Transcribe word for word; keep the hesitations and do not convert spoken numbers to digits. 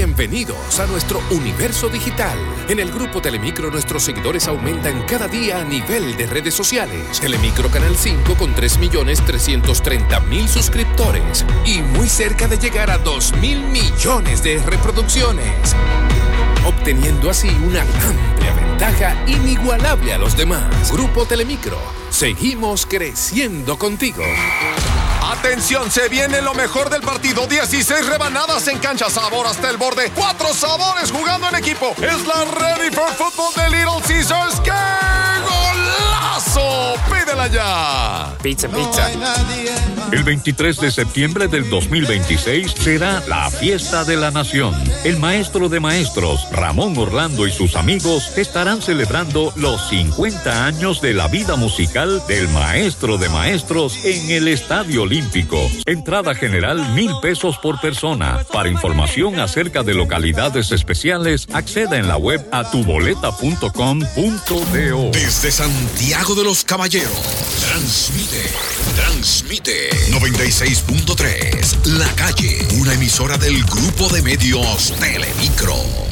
Bienvenidos a nuestro universo digital. En el Grupo Telemicro nuestros seguidores aumentan cada día a nivel de redes sociales. Telemicro Canal cinco con tres millones trescientos treinta mil suscriptores y muy cerca de llegar a dos mil millones de reproducciones, obteniendo así una amplia ventaja inigualable a los demás. Grupo Telemicro, seguimos creciendo contigo. Atención, se viene lo mejor del partido. dieciséis rebanadas en cancha, sabor hasta el borde. Cuatro sabores jugando en equipo. Es la Ready for Football de Little Caesars. ¡Qué golazo! ¡Pídela ya! Pizza, pizza. El veintitrés de septiembre del dos mil veintiséis será la fiesta de la nación. El maestro de maestros, Ramón Orlando, y sus amigos estarán celebrando los cincuenta años de la vida musical del maestro de maestros en el Estadio Olímpico. Entrada general mil pesos por persona. Para información acerca de localidades especiales, acceda en la web a tu boleta punto com punto do. Desde Santiago de los Caballeros, transmite, transmite noventa y seis punto tres La Calle, una emisora del Grupo de Medios Telemicro.